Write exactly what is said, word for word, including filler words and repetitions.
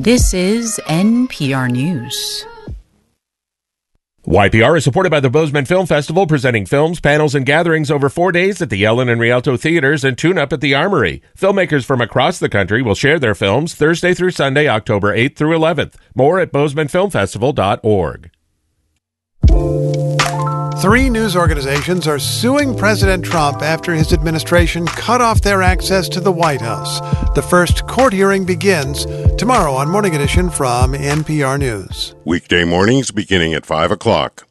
This is N P R News. Y P R is supported by the Bozeman Film Festival, presenting films, panels, and gatherings over four days at the Ellen and Rialto Theaters and Tune Up at the Armory. Filmmakers from across the country will share their films Thursday through Sunday, October eighth through eleventh. More at bozeman film festival dot org. Three news organizations are suing President Trump after his administration cut off their access to the White House. The first court hearing begins tomorrow on Morning Edition from N P R News. Weekday mornings beginning at five o'clock.